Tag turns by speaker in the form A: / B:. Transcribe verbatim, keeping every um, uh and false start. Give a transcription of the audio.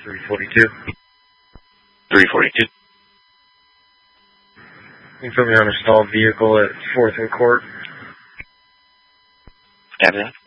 A: three forty-two.
B: three forty-two.
A: You put me on a stalled vehicle at fourth and Court.
B: Copy that.